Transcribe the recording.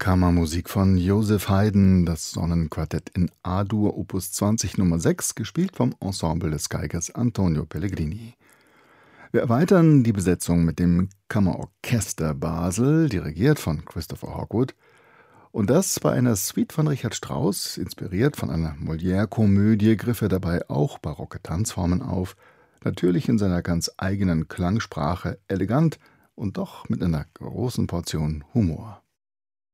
Kammermusik von Joseph Haydn, das Sonnenquartett in A-Dur, Opus 20 Nummer 6, gespielt vom Ensemble des Geigers Antonio Pellegrini. Wir erweitern die Besetzung mit dem Kammerorchester Basel, dirigiert von Christopher Hogwood, und das bei einer Suite von Richard Strauss, inspiriert von einer Molière-Komödie, griff er dabei auch barocke Tanzformen auf, natürlich in seiner ganz eigenen Klangsprache, elegant und doch mit einer großen Portion Humor.